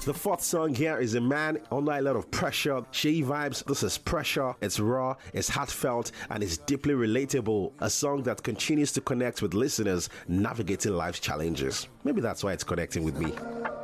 The fourth song here is a man under a lot of pressure. She vibes. This is Pressure. It's raw, it's heartfelt, and it's deeply relatable. A song that continues to connect with listeners navigating life's challenges. Maybe that's why it's connecting with me.